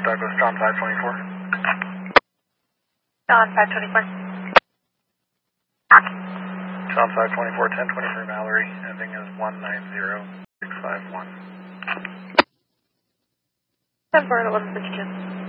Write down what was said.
Douglas, John 524. John 524. John 524, 1023 Mallory, ending is 190651. 10-4 at 1152.